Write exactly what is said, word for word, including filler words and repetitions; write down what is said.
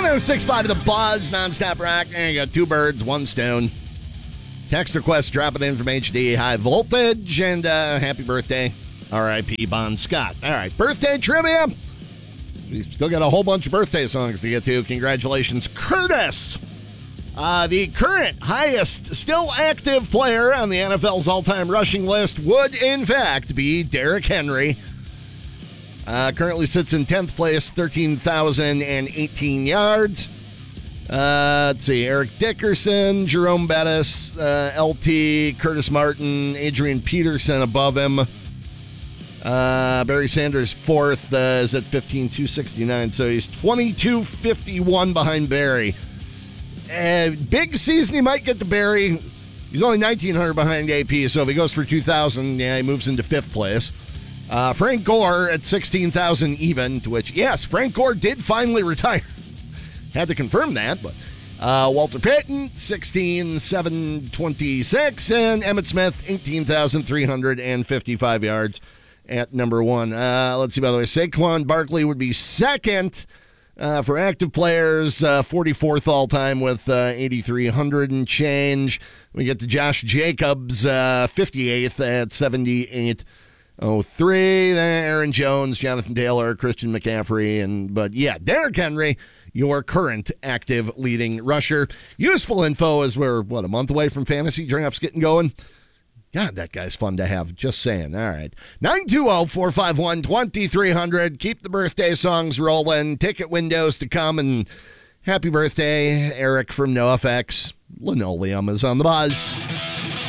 oh six point five of the Buzz, nonstop rock. There you go, two birds, one stone. Text request dropping in from H D High Voltage, and uh, happy birthday, R I P Bon Scott. All right, birthday trivia. We've still got a whole bunch of birthday songs to get to. Congratulations, Curtis. Uh, the current highest still active player on the N F L's all-time rushing list would, in fact, be Derrick Henry. Uh, currently sits in tenth place, thirteen thousand eighteen yards. Uh, let's see, Eric Dickerson, Jerome Bettis, uh, L T, Curtis Martin, Adrian Peterson above him. Uh, Barry Sanders fourth uh, is at fifteen thousand two hundred sixty-nine, so he's twenty-two fifty-one behind Barry. Uh, big season, he might get to Barry. He's only nineteen hundred behind A P, so if he goes for two thousand, yeah, he moves into fifth place. Uh, Frank Gore at sixteen thousand even, to which, yes, Frank Gore did finally retire. Had to confirm that, but uh, Walter Payton, sixteen thousand seven hundred twenty-six, and Emmitt Smith, eighteen thousand three hundred fifty-five yards at number one. Uh, let's see, by the way, Saquon Barkley would be second uh, for active players, uh, forty-fourth all-time with uh, eighty-three hundred and change. We get to Josh Jacobs, uh, fifty-eighth at seventy-eight oh three. Aaron Jones, Jonathan Taylor, Christian McCaffrey, and but yeah, Derrick Henry, your current active leading rusher. Useful info as we're, what, a month away from fantasy drafts getting going? God, that guy's fun to have. Just saying. All right. nine two zero, four five one, two three zero zero. Keep the birthday songs rolling. Ticket windows to come. And happy birthday, Eric from NoFX. Linoleum is on the Buzz.